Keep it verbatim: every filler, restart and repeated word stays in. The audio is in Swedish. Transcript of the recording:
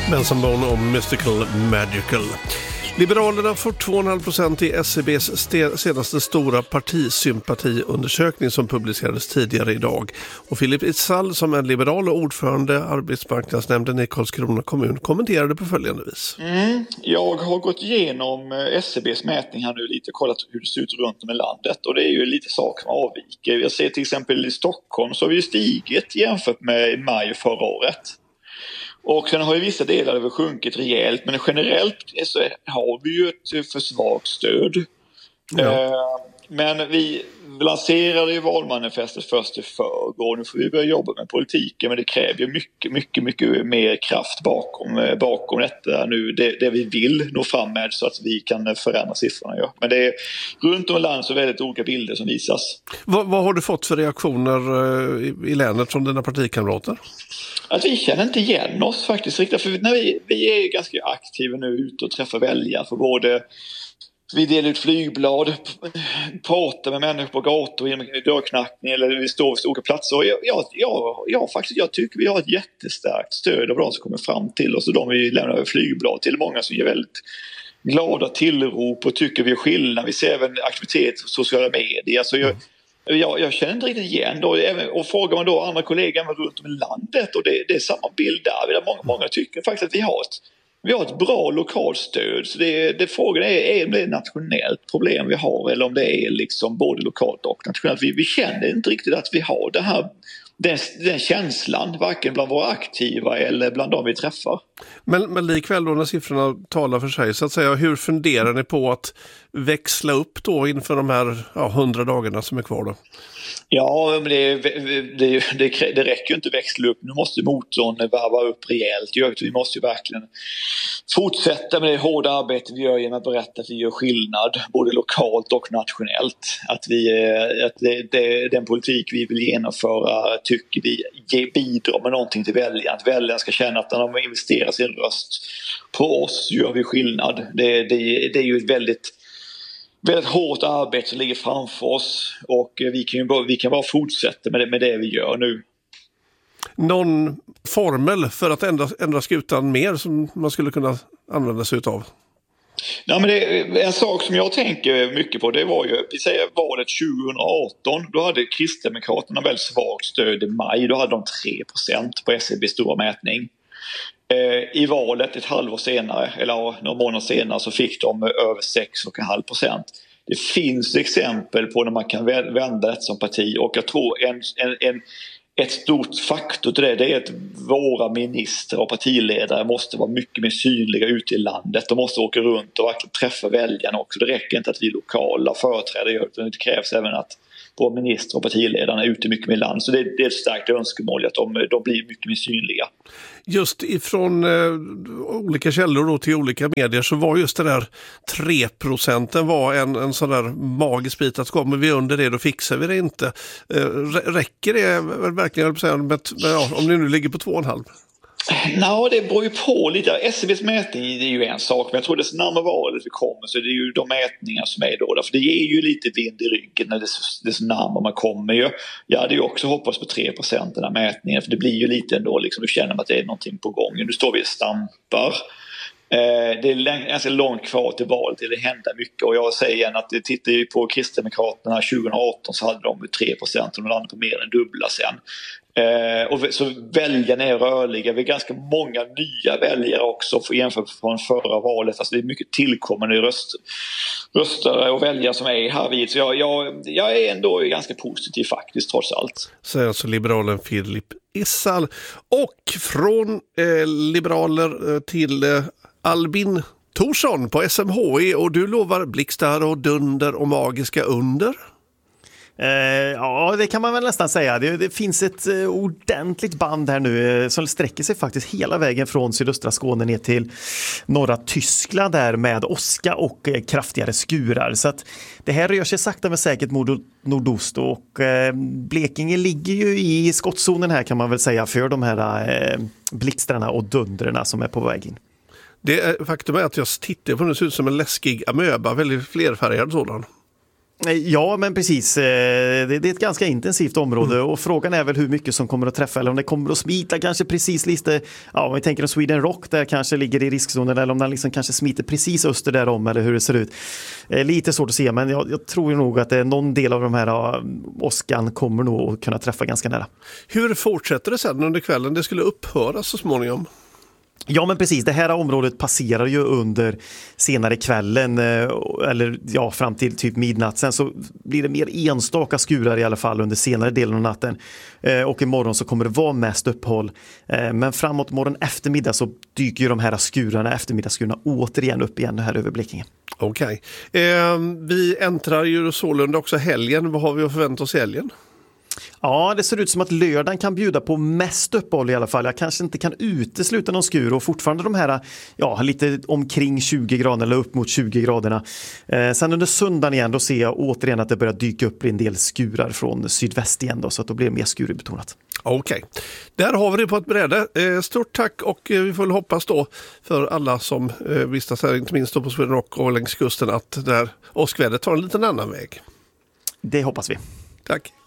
Benson Boone och Mystical Magical. Liberalerna får två komma fem procent i S C B:s st- senaste stora partisympatiundersökning som publicerades tidigare idag. Och Filip Itzall, som är liberal och ordförande arbetsmarknadsnämnden i Karlskrona kommun, kommenterade på följande vis. Mm, jag har gått igenom S C B:s mätning här nu lite och kollat hur det ser ut runt om i landet. Och det är ju lite saker som avviker. Jag ser till exempel i Stockholm så har vi stigit jämfört med maj förra året. Och sen har ju vissa delar över sjunkit rejält, men generellt så har vi ju ett för svagt stöd. Ja. Men vi lanserade ju valmanifestet först i förrgår. Nu får vi börja jobba med politiken, men det kräver ju mycket, mycket, mycket mer kraft bakom, bakom detta nu. Det, det vi vill nå fram med så att vi kan förändra siffrorna. Ja. Men det är runt om i landet så väldigt olika bilder som visas. Vad, vad har du fått för reaktioner i, i länet från dina partikamrater? Att vi känner inte igen oss faktiskt riktigt. För när vi, vi är ganska aktiva nu ute och träffar väljare för både vi delar ut flygblad, pratar med människor på gator i dörrknackning eller vi står vid olika platser. Och jag, jag, jag, jag, faktiskt, jag tycker vi har ett jättestarkt stöd av de som kommer fram till oss och de vi lämnar över flygblad till. Många som ger väldigt glada tillrop och tycker vi är skillnad. Vi ser även aktivitet på sociala medier. Så jag, jag, jag känner inte riktigt igen då. Och frågar man då andra kollegor runt om i landet och det, det är samma bild där. Många, många tycker faktiskt att vi har ett Vi har ett bra lokalt stöd, så det, det frågan är, är det ett nationellt problem vi har eller om det är liksom både lokalt och nationellt. Vi, vi känner inte riktigt att vi har det här, den, den känslan, varken bland våra aktiva eller bland de vi träffar. Men, men likväl då när siffrorna talar för sig, så att säga, hur funderar ni på att växla upp då inför de här ja, hundra dagarna som är kvar då? Ja, men det, det, det, det räcker ju inte att växla upp. Nu måste motorn varva upp rejält. Vi måste ju verkligen fortsätta med det hårda arbete vi gör genom att berätta att vi gör skillnad både lokalt och nationellt. Att, vi, att det, det, den politik vi vill genomföra tycker vi bidrar med någonting till väljaren. Att väljaren ska känna att när de investerar sin röst på oss gör vi skillnad. Det, det, det är ju ett väldigt väldigt hårt arbete som ligger framför oss och vi kan ju bara, vi kan bara fortsätta med det, med det vi gör nu. Någon formel för att ändra, ändra skutan mer som man skulle kunna använda sig utav? Ja, men det, en sak som jag tänker mycket på det var ju, vi säger valet tjugo arton, då hade Kristdemokraterna väldigt svagt stöd i maj, då hade de tre procent på S C B:s stora mätning. I valet ett halvår senare eller några månader senare så fick de över sex komma fem procent. Det finns exempel på när man kan vända ett som parti och jag tror en, en, en, ett stort faktor till det, det är att våra ministrar och partiledare måste vara mycket mer synliga ute i landet. De måste åka runt och verkligen träffa väljarna också. Det räcker inte att vi lokala företrädare gör det, utan det krävs även att våra ministrar och partiledarna är ute mycket mer i land. Så det, det är ett starkt önskemål att de, de blir mycket mer synliga. Just ifrån eh, olika källor då till olika medier så var just det där tre procenten var en, en sån där magisk bit att kommer vi under det då fixar vi det inte. Eh, räcker det verkligen med, med, ja, om det nu ligger på två och en halv? Nej, det beror ju på lite. S C B:s mätning det är ju en sak, men jag tror det är närmare valet vi kommer så det är ju de mätningar som är då. För det ger ju lite vind i ryggen när det är så, det är så närmare man kommer ju. Jag hade ju också hoppats på tre procent den här mätningen för det blir ju lite ändå liksom, du känner att det är någonting på gång. Nu står vi och stampar. Eh, det är ganska långt kvar till valet, det händer mycket och jag säger igen att det tittar ju på Kristdemokraterna tjugo arton så hade de tre procent och de landade på mer än dubbla sen. Eh, och så väljarna är rörliga. Vi är ganska många nya väljare också för jämfört från förra valet. Alltså det är mycket tillkommande röst, röstare och väljare som är här vid. Så jag, jag, jag är ändå ganska positiv faktiskt trots allt. Säger alltså liberalen Filip Itzall. Och från eh, liberaler till eh, Albin Thorsson på S M H I och du lovar blixtar och dunder och magiska under. Eh, ja, det kan man väl nästan säga. Det, det finns ett eh, ordentligt band här nu eh, som sträcker sig faktiskt hela vägen från sydöstra Skåne ner till norra Tyskland där med åska och eh, kraftigare skurar. Så att det här rör sig sakta men säkert mot nordost och eh, Blekinge ligger ju i skottzonen här kan man väl säga för de här eh, blixtrarna och dundrarna som är på väg in. Det är, faktum är att jag tittar på den, ser ut som en läskig amöba, väldigt flerfärgad sådan. Ja, men precis. Det är ett ganska intensivt område mm. och frågan är väl hur mycket som kommer att träffa eller om det kommer att smita kanske precis lite, ja, om vi tänker om Sweden Rock där kanske ligger i riskzonen eller om den liksom kanske smiter precis öster därom eller hur det ser ut. Lite svårt att se, men jag, jag tror nog att det är någon del av de här ja, åskan kommer nog att kunna träffa ganska nära. Hur fortsätter det sen under kvällen? Det skulle upphöra så småningom. Ja, men precis. Det här området passerar ju under senare kvällen eller ja, fram till typ midnatt. Sen så blir det mer enstaka skurar i alla fall under senare delen av natten. Och imorgon så kommer det vara mest uppehåll. Men framåt morgon eftermiddag så dyker ju de här skurarna, eftermiddagsskurarna återigen upp igen här över Blekinge. Okej. Okay. Eh, vi äntrar ju sålunda också helgen. Vad har vi att förvänta oss i helgen? Ja, det ser ut som att lördagen kan bjuda på mest uppehåll i alla fall. Jag kanske inte kan utesluta någon skur och fortfarande de här, ja, lite omkring tjugo grader eller upp mot tjugo graderna. Eh, sen under söndagen igen, då ser jag återigen att det börjar dyka upp en del skurar från sydväst igen då, så att då blir det mer skurbetonat. Okej, okay. Där har vi det på ett bräde. Eh, stort tack och vi får hoppas då för alla som eh, vistas här, inte minst då på Sweden Rock och längs kusten, att där åskvädret tar en liten annan väg. Det hoppas vi. Tack.